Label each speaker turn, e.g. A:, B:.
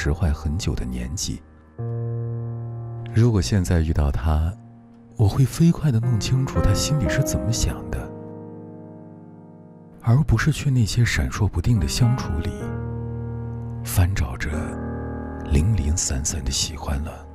A: 迟坏很久的年纪。如果现在遇到他，我会飞快地弄清楚他心里是怎么想的，而不是去那些闪烁不定的相处里翻找着零零散散的喜欢了。